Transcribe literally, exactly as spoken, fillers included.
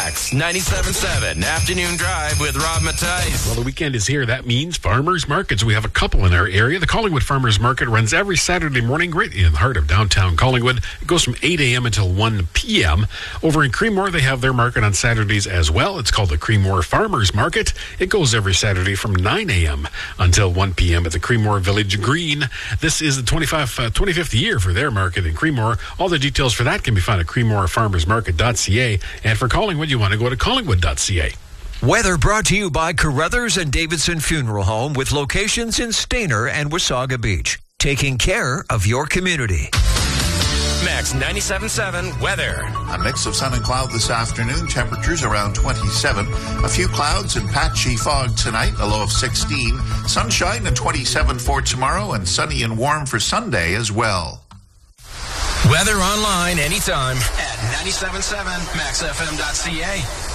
Max ninety-seven point seven Afternoon Drive with Rob Mattice. Well, the weekend is here. That means farmers markets. We have a couple in our area. The Collingwood Farmers Market runs every Saturday morning right in the heart of downtown Collingwood. It goes from eight a.m. until one p.m. Over in Creemore, they have their market on Saturdays as well. It's called the Creemore Farmers Market. It goes every Saturday from nine a.m. until one p.m. at the Creemore Village Green. This is the twenty-fifth year for their market in Creemore. All the details for that can be found at creemore farmers market dot c a. And for Collingwood, you want to go to collingwood dot c a. Weather brought to you by Carruthers and Davidson Funeral Home with locations in Stayner and Wasaga Beach. Taking care of your community. Max ninety-seven point seven weather. A mix of sun and cloud this afternoon. Temperatures around twenty-seven. A few clouds and patchy fog tonight. A low of sixteen. Sunshine and twenty-seven for tomorrow, and sunny and warm for Sunday as well. Weather online anytime at ninety-seven point seven max f m dot c a.